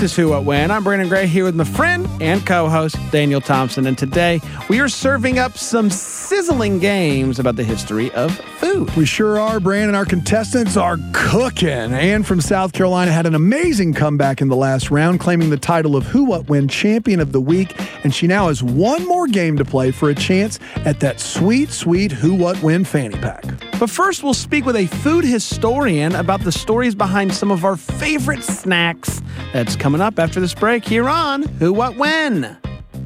is Who, What, When. I'm Brandon Gray here with my friend and co-host Daniel Thompson, and today we are serving up some sizzling games about the history of food. We sure are, Brandon. Our contestants are cooking. Anne from South Carolina had an amazing comeback in the last round, claiming the title of Who, What, When Champion of the Week, and she now has one more game to play for a chance at that sweet, sweet Who, What, When fanny pack. But first, we'll speak with a food historian about the stories behind some of our favorite snacks. That's coming up after this break here on Who, What, When.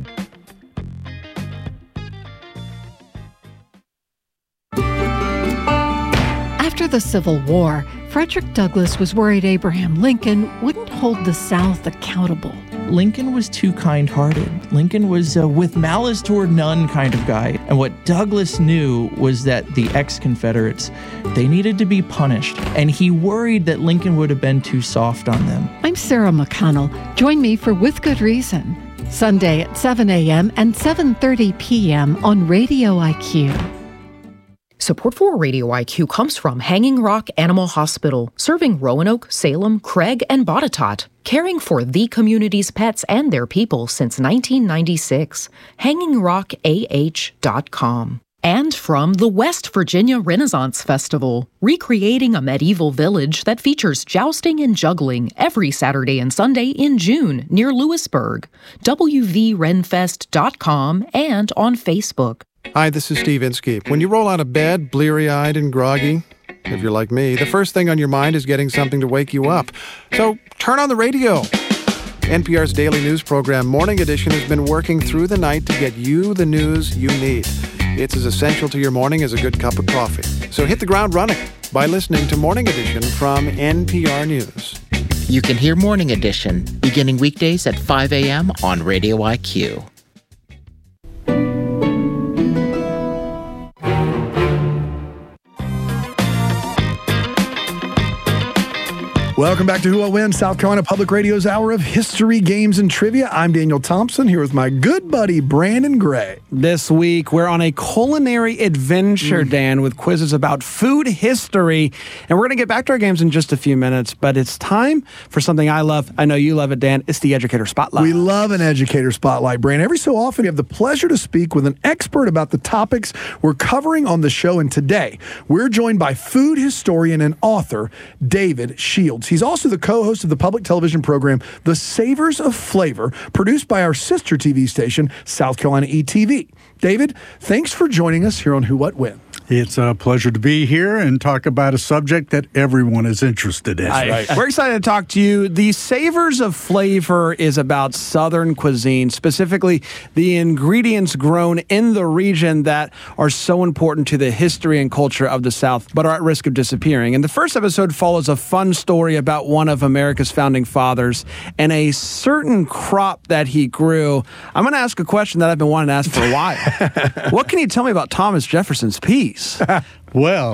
After the Civil War, Frederick Douglass was worried Abraham Lincoln wouldn't hold the South accountable. Lincoln was too kind-hearted. Lincoln was a with malice toward none kind of guy. And what Douglass knew was that the ex-Confederates, they needed to be punished. And he worried that Lincoln would have been too soft on them. I'm Sarah McConnell. Join me for With Good Reason, Sunday at 7 a.m. and 7:30 p.m. on Radio IQ. Support for Radio IQ comes from Hanging Rock Animal Hospital, serving Roanoke, Salem, Craig, and Botetourt, caring for the community's pets and their people since 1996. HangingRockAH.com. And from the West Virginia Renaissance Festival, recreating a medieval village that features jousting and juggling every Saturday and Sunday in June near Lewisburg. WVRenfest.com and on Facebook. Hi, this is Steve Inskeep. When you roll out of bed, bleary-eyed and groggy, if you're like me, the first thing on your mind is getting something to wake you up. So turn on the radio. NPR's daily news program, Morning Edition, has been working through the night to get you the news you need. It's as essential to your morning as a good cup of coffee. So hit the ground running by listening to Morning Edition from NPR News. You can hear Morning Edition beginning weekdays at 5 a.m. on Radio IQ. Welcome back to Who, What, When, South Carolina Public Radio's Hour of History, Games, and Trivia. I'm Daniel Thompson, here with my good buddy, Brandon Gray. This week, we're on a culinary adventure, Dan, with quizzes about food history. And we're going to get back to our games in just a few minutes, but it's time for something I love. I know you love it, Dan. It's the Educator Spotlight. We love an Educator Spotlight, Brandon. Every so often, you have the pleasure to speak with an expert about the topics we're covering on the show. And today, we're joined by food historian and author, David Shields. He's also the co-host of the public television program, The Savors of Flavor, produced by our sister TV station, South Carolina ETV. David, thanks for joining us here on Who, What, When. It's a pleasure to be here and talk about a subject that everyone is interested in. Right. We're excited to talk to you. The Savors of Flavor is about Southern cuisine, specifically the ingredients grown in the region that are so important to the history and culture of the South, but are at risk of disappearing. And the first episode follows a fun story about one of America's founding fathers and a certain crop that he grew. I'm going to ask a question that I've been wanting to ask for a while. What can you tell me about Thomas Jefferson's peas? Well,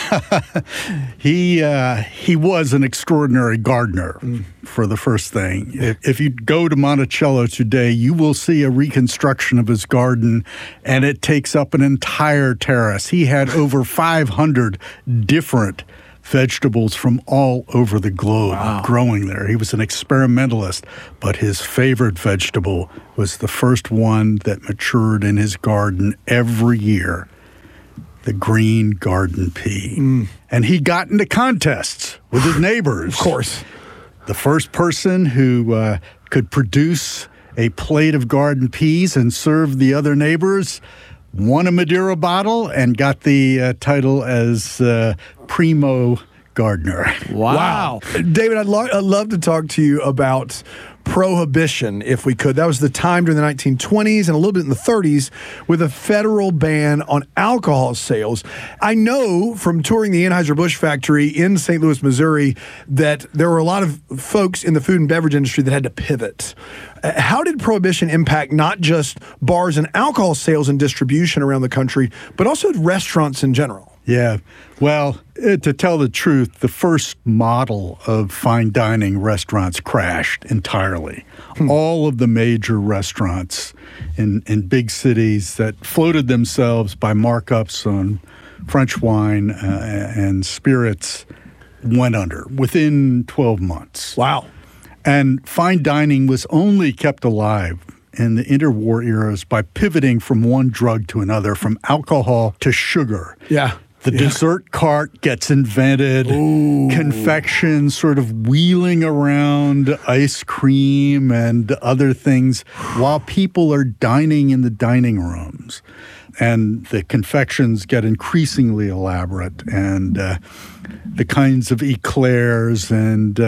he was an extraordinary gardener, for the first thing. If you go to Monticello today, you will see a reconstruction of his garden, and it takes up an entire terrace. He had over 500 different vegetables from all over the globe growing there. He was an experimentalist, but his favorite vegetable was the first one that matured in his garden every year, the green garden pea. And he got into contests with his neighbors. Of course. The first person who could produce a plate of garden peas and serve the other neighbors won a Madeira bottle and got the title as Primo Gardener. Wow. David, I'd love to talk to you about Prohibition, if we could. That was the time during the 1920s and a little bit in the 30s with a federal ban on alcohol sales. I know from touring the Anheuser-Busch factory in St. Louis, Missouri, that there were a lot of folks in the food and beverage industry that had to pivot. How did Prohibition impact not just bars and alcohol sales and distribution around the country, but also restaurants in general? Yeah. Well, to tell the truth, the first model of fine dining restaurants crashed entirely. All of the major restaurants in big cities that floated themselves by markups on French wine and spirits went under within 12 months. Wow. And fine dining was only kept alive in the interwar eras by pivoting from one drug to another, from alcohol to sugar. Yeah. The dessert cart gets invented, confection sort of wheeling around ice cream and other things while people are dining in the dining rooms. And the confections get increasingly elaborate, and the kinds of eclairs and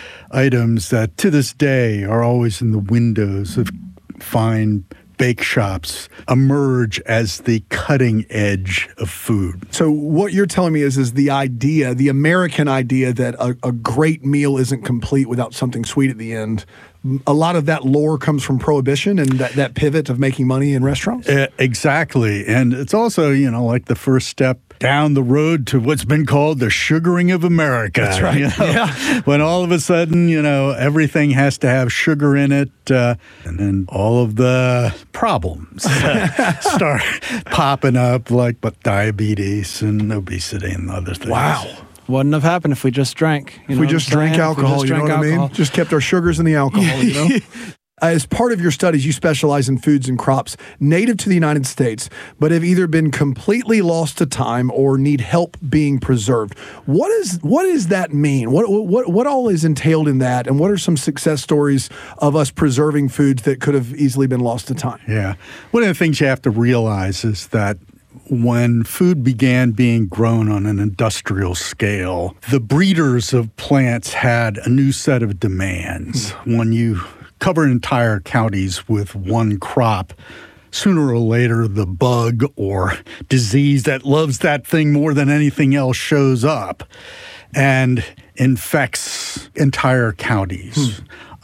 items that to this day are always in the windows of fine bake shops emerge as the cutting edge of food. So what you're telling me is the idea, the American idea that a great meal isn't complete without something sweet at the end. A lot of that lore comes from Prohibition and that pivot of making money in restaurants? Exactly. And it's also, like the first step down the road to what's been called the sugaring of America. That's right. Yeah. When all of a sudden, everything has to have sugar in it, and then all of the problems start popping up, like diabetes and obesity and other things. Wow. Wouldn't have happened if we just drank. If we just drank alcohol, you know what I mean? Just kept our sugars in the alcohol, As part of your studies, you specialize in foods and crops native to the United States, but have either been completely lost to time or need help being preserved. What does that mean? What all is entailed in that, and what are some success stories of us preserving foods that could have easily been lost to time? Yeah. One of the things you have to realize is that when food began being grown on an industrial scale, the breeders of plants had a new set of demands. When you cover entire counties with one crop, sooner or later the bug or disease that loves that thing more than anything else shows up and infects entire counties.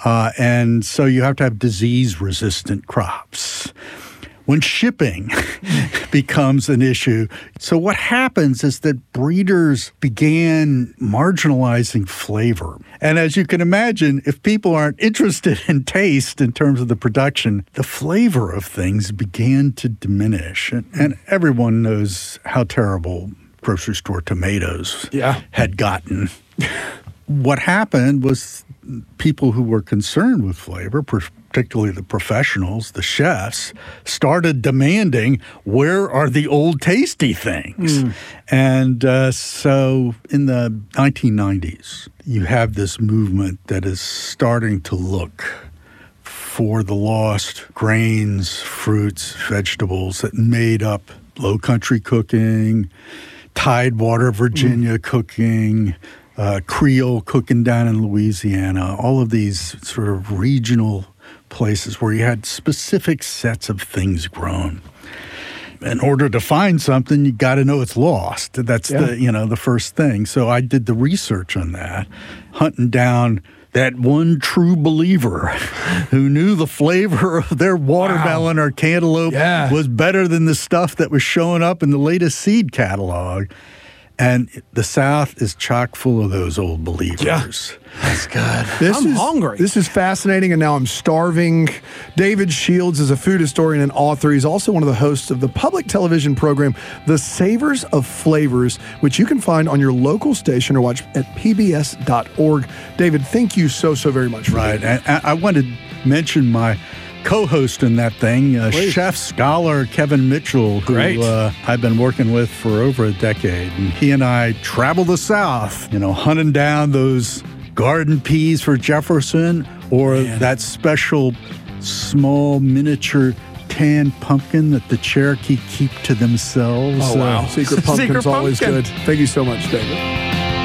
And so you have to have disease-resistant crops. When shipping becomes an issue, so what happens is that breeders began marginalizing flavor. And as you can imagine, if people aren't interested in taste in terms of the production, the flavor of things began to diminish. And everyone knows how terrible grocery store tomatoes had gotten. What happened was people who were concerned with flavor, particularly the professionals, the chefs, started demanding, where are the old tasty things? And so in the 1990s, you have this movement that is starting to look for the lost grains, fruits, vegetables that made up Low Country cooking, Tidewater, Virginia cooking, Creole cooking down in Louisiana, all of these sort of regional places where you had specific sets of things grown. In order to find something, you got to know it's lost. That's the first thing. So I did the research on that, hunting down that one true believer who knew the flavor of their watermelon or cantaloupe was better than the stuff that was showing up in the latest seed catalog. And the South is chock full of those old believers. Yeah. That's good. I'm hungry. This is fascinating, and now I'm starving. David Shields is a food historian and author. He's also one of the hosts of the public television program, The Savors of Flavors, which you can find on your local station or watch at pbs.org. David, thank you so very much for Right. And I want to mention my co-host in that thing, chef scholar Kevin Mitchell, who I've been working with for over a decade. And he and I travel the South, hunting down those garden peas for Jefferson or that special small miniature tan pumpkin that the Cherokee keep to themselves. Oh, wow. Secret pumpkin's always good. Thank you so much, David.